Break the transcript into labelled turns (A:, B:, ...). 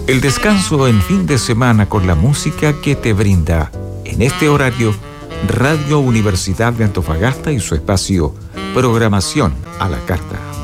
A: El descanso en fin de semana con la música que te brinda, en este horario, Radio Universidad de Antofagasta y su espacio Programación a la Carta.